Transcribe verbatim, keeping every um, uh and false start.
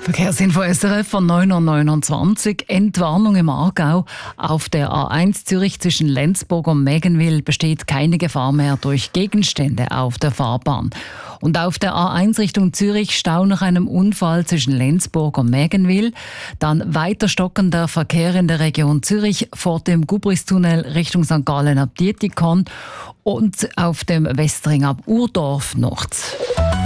Verkehrsinfo S R F von neun Uhr neunundzwanzig. Entwarnung im Aargau. Auf der A eins Zürich zwischen Lenzburg und Mägenwil besteht keine Gefahr mehr durch Gegenstände auf der Fahrbahn. Und auf der A eins Richtung Zürich Stau nach einem Unfall zwischen Lenzburg und Mägenwil. Dann weiter stockender Verkehr in der Region Zürich vor dem Gubristunnel Richtung Sankt Gallen ab Dietikon und auf dem Westring ab Urdorf Nord.